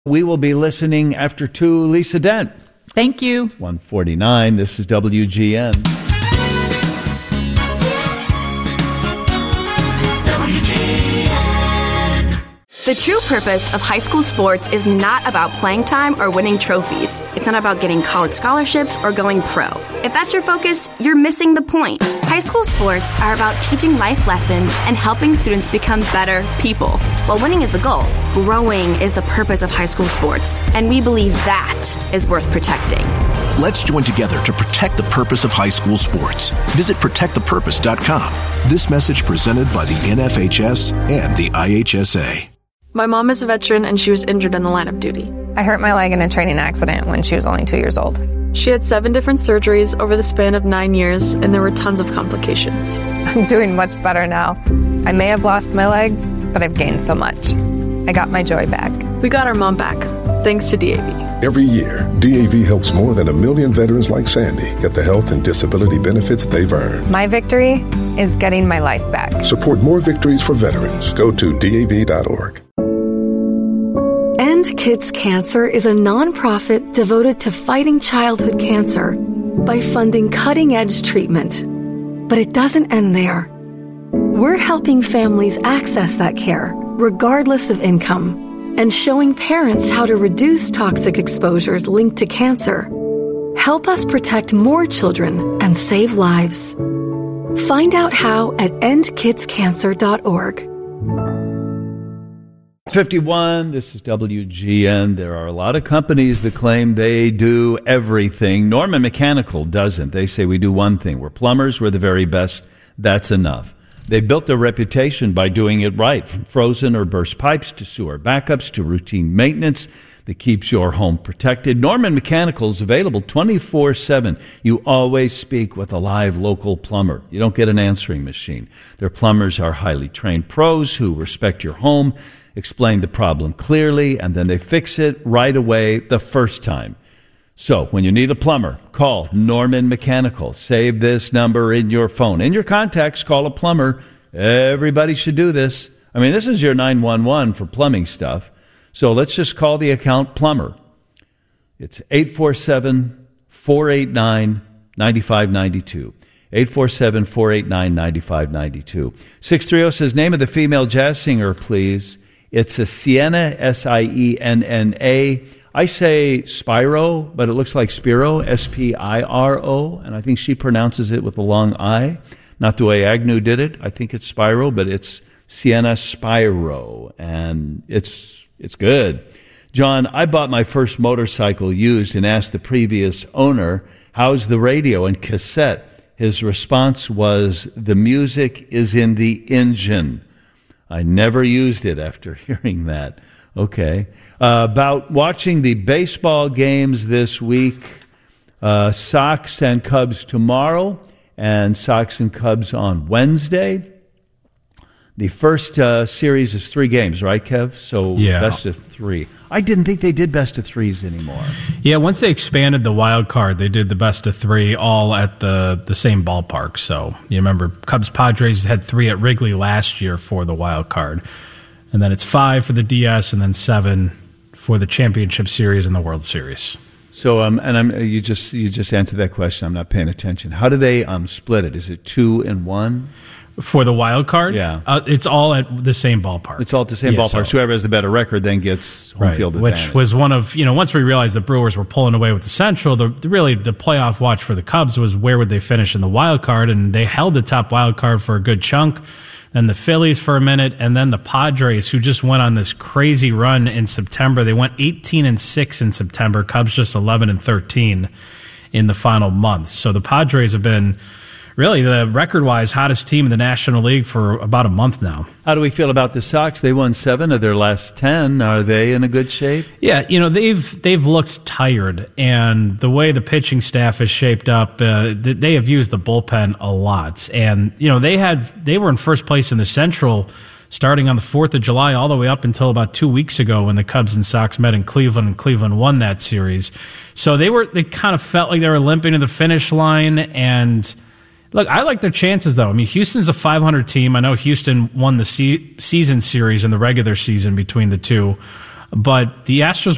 We will be listening after 2, Lisa Dent. Thank you. 1:49. This is WGN. The true purpose of high school sports is not about playing time or winning trophies. It's not about getting college scholarships or going pro. If that's your focus, you're missing the point. High school sports are about teaching life lessons and helping students become better people. While winning is the goal, growing is the purpose of high school sports, and we believe that is worth protecting. Let's join together to protect the purpose of high school sports. Visit protectthepurpose.com. This message presented by the NFHS and the IHSA. My mom is a veteran and she was injured in the line of duty. I hurt my leg in a training accident when she was only 2 years old. She had 7 different surgeries over the span of 9 years, and there were tons of complications. I'm doing much better now. I may have lost my leg, but I've gained so much. I got my joy back. We got our mom back, thanks to DAV. Every year, DAV helps more than 1 million veterans like Sandy get the health and disability benefits they've earned. My victory is getting my life back. Support more victories for veterans. Go to DAV.org. End Kids Cancer is a nonprofit devoted to fighting childhood cancer by funding cutting-edge treatment. But it doesn't end there. We're helping families access that care, regardless of income, and showing parents how to reduce toxic exposures linked to cancer. Help us protect more children and save lives. Find out how at endkidscancer.org. 51, this is WGN. There are a lot of companies that claim they do everything. Norman Mechanical doesn't. They say we do one thing. We're plumbers. We're the very best. That's enough. They built their reputation by doing it right, from frozen or burst pipes to sewer backups to routine maintenance that keeps your home protected. Norman Mechanical is available 24/7. You always speak with a live local plumber. You don't get an answering machine. Their plumbers are highly trained pros who respect your home, explain the problem clearly, and then they fix it right away the first time. So when you need a plumber, call Norman Mechanical. Save this number in your phone. In your contacts, call a plumber. Everybody should do this. I mean, this is your 911 for plumbing stuff. So let's just call the account plumber. It's 847-489-9592. 847-489-9592. 630 says, name of the female jazz singer, please. It's a Sienna, S-I-E-N-N-A. I say Spiro, but it looks like Spiro, S-P-I-R-O, and I think she pronounces it with a long I. Not the way Agnew did it. I think it's Spiro, but it's Sienna Spiro, and it's good. John, I bought my first motorcycle used and asked the previous owner, how's the radio and cassette? His response was, the music is in the engine. I never used it after hearing that. Okay. About watching the baseball games this week, Sox and Cubs tomorrow, and Sox and Cubs on Wednesday. The first series is 3 games, right, Kev? So best of 3. I didn't think they did best of 3s anymore. Yeah, once they expanded the wild card, they did the best of 3 all at the same ballpark. So you remember Cubs-Padres had 3 at Wrigley last year for the wild card. And then it's 5 for the DS and then 7 for the championship series and the World Series. So you just answered that question. I'm not paying attention. How do they split it? Is it 2 and 1? For the wild card? Yeah. It's all at the same ballpark. It's all at the same ballpark. So whoever has the better record then gets home field advantage. Which was one of, once we realized the Brewers were pulling away with the Central, the playoff watch for the Cubs was where would they finish in the wild card, and they held the top wild card for a good chunk. Then the Phillies for a minute, and then the Padres, who just went on this crazy run in September. They went 18-6 in September. Cubs just 11-13 in the final month. So the Padres have been really the record-wise hottest team in the National League for about a month now. How do we feel about the Sox? They won 7 of their last 10. Are they in a good shape? Yeah, they've looked tired, and the way the pitching staff is shaped up, they have used the bullpen a lot. And they were in first place in the Central starting on the 4th of July all the way up until about 2 weeks ago when the Cubs and Sox met in Cleveland, and Cleveland won that series. So they kind of felt like they were limping to the finish line. And look, I like their chances, though. I mean, Houston's a 500 team. I know Houston won the season series in the regular season between the two. But the Astros